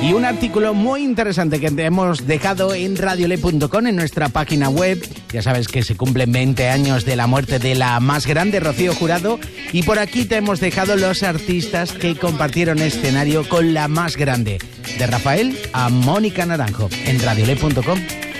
y un artículo muy interesante que te hemos dejado en radiole.com, en nuestra página web. Ya sabes que se cumplen 20 años de la muerte de la más grande, Rocío Jurado, y por aquí te hemos dejado los artistas que compartieron escenario con la más grande, de Rafael a Mónica Naranjo, en radiole.com.